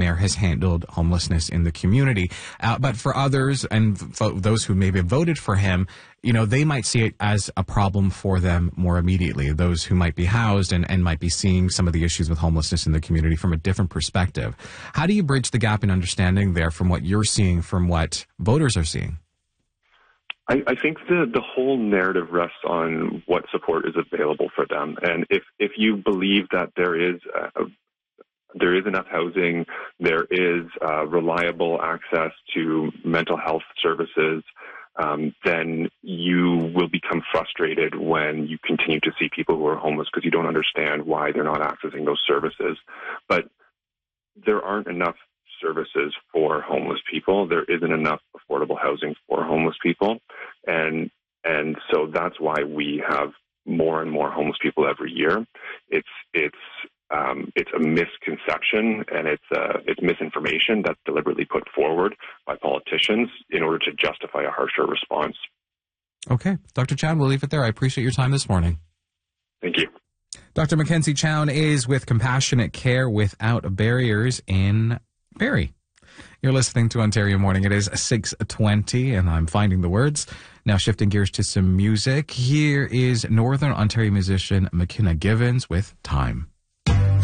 mayor has handled homelessness in the community. But for others and those who maybe voted for him, they might see it as a problem for them more immediately. Those who might be housed and might be seeing some of the issues with homelessness in the community from a different perspective. How do you bridge the gap in understanding there from what you're seeing from what voters are seeing? I think the whole narrative rests on what support is available for them. And if you believe that there is enough housing, there is reliable access to mental health services, then you will become frustrated when you continue to see people who are homeless because you don't understand why they're not accessing those services. But there aren't enough services for homeless people. There isn't enough affordable housing for homeless people. And so that's why we have more and more homeless people every year. It's a misconception and it's misinformation that's deliberately put forward by politicians in order to justify a harsher response. Okay. Dr. Chown, we'll leave it there. I appreciate your time this morning. Thank you. Dr. Mackenzie Chown is with Compassionate Care Without Barriers in Barrie. You're listening to Ontario Morning. It is 6:20, and I'm finding the words. Now shifting gears to some music. Here is Northern Ontario musician McKenna Givens with Time.